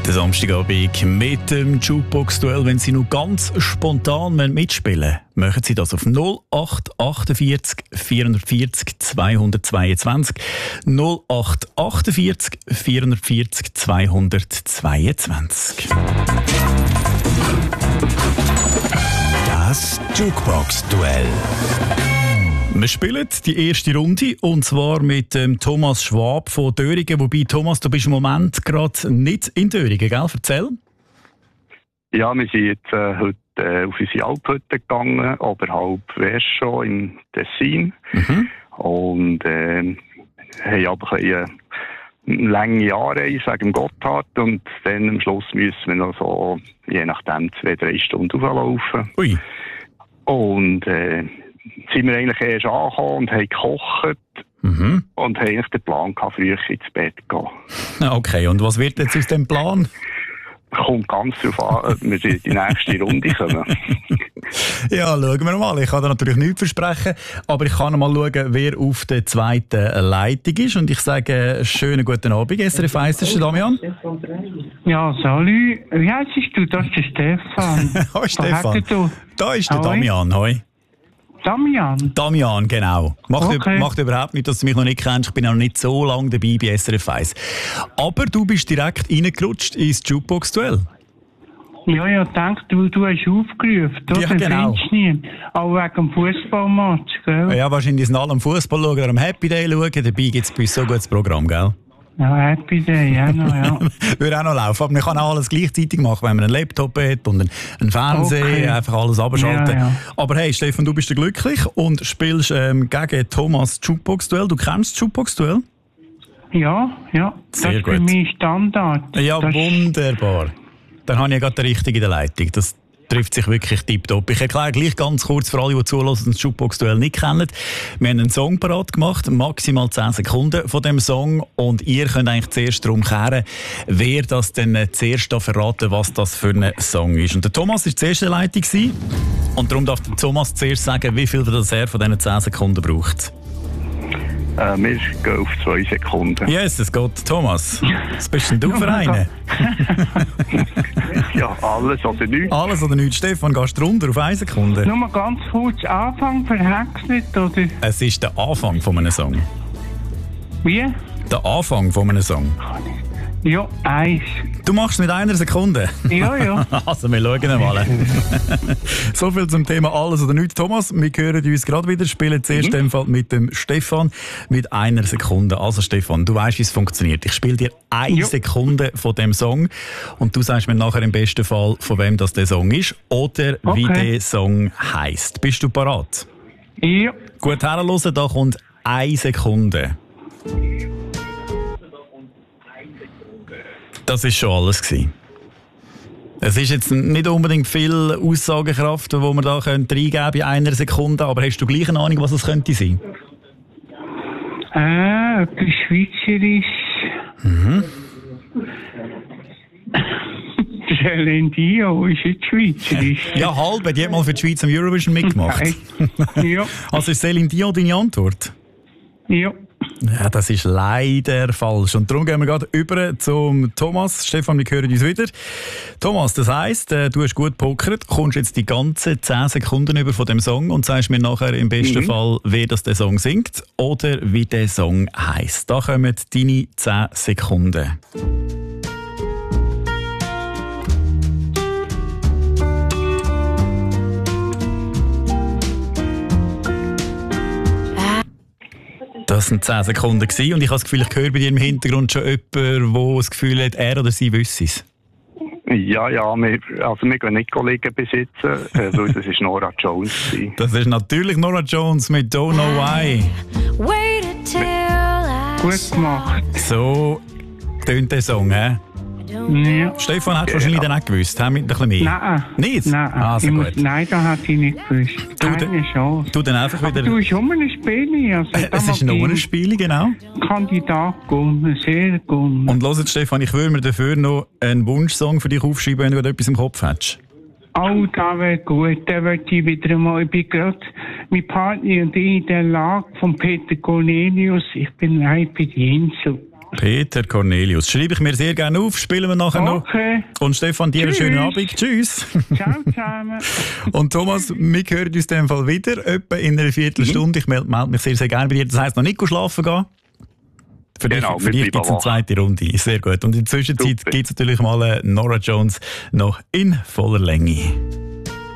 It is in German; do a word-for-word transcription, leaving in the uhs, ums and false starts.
Der Samstagabend mit dem Jukebox-Duell. Wenn Sie noch ganz spontan mitspielen wollen, machen Sie das auf null acht achtundvierzig vierhundertvierzig zweihundertzweiundzwanzig. null acht achtundvierzig vierhundertvierzig zweihundertzweiundzwanzig. Das Jukebox-Duell. Wir spielen die erste Runde, und zwar mit ähm, Thomas Schwab von Döringen. Wobei, Thomas, du bist im Moment gerade nicht in Döringen, gell? Erzähl. Ja, wir sind jetzt äh, heute äh, auf unsere Alphütte gegangen, oberhalb Verscho im Tessin. Mhm. Und äh, haben aber ein eine lange Anreise wegen dem Gotthard. Und dann am Schluss müssen wir noch so, je nachdem, zwei, drei Stunden hochlaufen. Ui. Und äh, sind wir eigentlich erst angekommen und haben gekocht mhm. und haben eigentlich den Plan gehabt, früh ins Bett zu gehen. Okay, und was wird jetzt aus dem Plan? Kommt ganz darauf an, ob wir in die nächste Runde kommen. Ja, schauen wir mal. Ich kann da natürlich nichts versprechen, aber ich kann mal schauen, wer auf der zweiten Leitung ist. Und ich sage schönen guten Abend, S R F eins, das ist der Damian. Ja, salut. Wie heißt du? Das ist der Stefan. Hoi Stefan. Da ist der Hoi. Damian. Hoi. Damian? Damian, genau. Macht, okay. macht überhaupt nicht, dass du mich noch nicht kennst. Ich bin auch noch nicht so lange dabei bei S R F eins. Aber du bist direkt reingerutscht ins Jukebox-Duell. Ja, ja, denke, du, du hast aufgerufen. Das ja, genau. Auch wegen dem Fußballmatch, gell? Ja, wahrscheinlich sind alle am Fußball schauen oder am Happy Day schauen. Dabei gibt es bei uns so ein gutes Programm, gell? Ja, Happy Day, ja noch, ja. Würde auch noch laufen, aber man kann auch alles gleichzeitig machen, wenn man einen Laptop hat und einen Fernseher, okay. einfach alles abschalten. Ja, ja. Aber hey, Stefan, du bist ja glücklich und spielst ähm, gegen Thomas Jukebox-Duell. Du kennst das Jukebox-Duell? Ja, ja. Sehr das gut. ist für mich Standard. Ja, das wunderbar. Dann habe ich ja gerade den richtigen in der Leitung. Das trifft sich wirklich tipptopp. Ich erkläre gleich ganz kurz für alle, die zuhören und das Jukebox-Duell nicht kennen. Wir haben einen Song parat gemacht, maximal zehn Sekunden von dem Song, und ihr könnt eigentlich zuerst darum kehren, wer das denn zuerst verraten, was das für ein Song ist. Und der Thomas war zuerst in der Leitung und darum darf der Thomas zuerst sagen, wie viel das er von diesen zehn Sekunden braucht. Äh, wir gehen auf zwei Sekunden. Yes, es geht. Thomas, was bist denn du für einen? Ja, alles oder nichts. Alles oder nichts. Stefan, gehst du runter auf eine Sekunde? Nur mal ganz kurz, Anfang verhexelt, oder? Es ist der Anfang von einem Song. Wie? Der Anfang von einem Song. Ja, eins. Du machst es mit einer Sekunde? Ja, ja. Also, wir schauen mal. So viel zum Thema Alles oder nichts. Thomas, wir hören uns gerade wieder. Spielen zuerst mhm. Fall mit dem Stefan mit einer Sekunde. Also Stefan, du weißt, wie es funktioniert. Ich spiele dir eine ja. Sekunde von dem Song und du sagst mir nachher im besten Fall, von wem das der Song ist oder okay. wie der Song heisst. Bist du parat? Ja. Gut, herhören, da kommt eine Sekunde. Das war schon alles gewesen. Es ist jetzt nicht unbedingt viel Aussagekraft, die wir da reingeben können in einer Sekunde, aber hast du gleich eine Ahnung, was es könnte sein? Ah, etwas Schweizerisch. Mhm. Celine Dion ist jetzt Schweizerisch. Ja, halb. Die hat mal für die Schweiz am Eurovision mitgemacht. Ja. Also ist Celine Dion deine Antwort? Ja. Ja, das ist leider falsch. Und darum gehen wir gerade über zum Thomas. Stefan, wir hören uns wieder. Thomas, das heisst, du hast gut pokert, kommst jetzt die ganzen zehn Sekunden über von dem Song und sagst mir nachher im besten mhm. Fall, wer das der Song singt oder wie der Song heisst. Da kommen deine zehn Sekunden. Das waren zehn Sekunden und ich habe das Gefühl, ich höre bei dir im Hintergrund schon jemanden, der das Gefühl hat, er oder sie wüsste es. Ja, ja, wir, also wir gehen nicht Kollegen besitzen, äh, weil das ist Norah Jones. Das ist natürlich Norah Jones mit Don't Know Why. Gut gemacht. So tönt der Song, hä? Ja. Stefan hat wahrscheinlich dann auch gewusst, he? Mit ein bisschen mehr. Nein. Nicht? Nein, also muss, gut. nein, das hat ich nicht gewusst. Keine Chance. Du dann einfach wieder... Aber du hast immer ein Spiel. Also es ist nur ein Spiel, genau. Kandidat gewonnen, sehr gewonnen. Und hört, Stefan, ich würde mir dafür noch einen Wunschsong für dich aufschreiben, wenn du etwas im Kopf hättest. Oh, das wäre gut. Da würde ich wieder mal... Ich bin gerade mit Partner und ich in der Lage von Peter Cornelius. Ich bin live bei der Insel. Peter Cornelius. Schreibe ich mir sehr gerne auf, spielen wir nachher Okay. noch. Und Stefan, dir einen Tschüss. schönen Abend. Tschüss. Ciao zusammen. Und Thomas, wir hören uns in dem Fall wieder, etwa in einer Viertelstunde. Ich melde, melde mich sehr, sehr gerne bei dir. Das heisst, noch nicht schlafen gehen. Für Genau, dich, für wir dich gibt es eine bleiben zweite Runde. Sehr gut. Und in der Zwischenzeit Super. gibt es natürlich mal eine Nora Jones noch in voller Länge.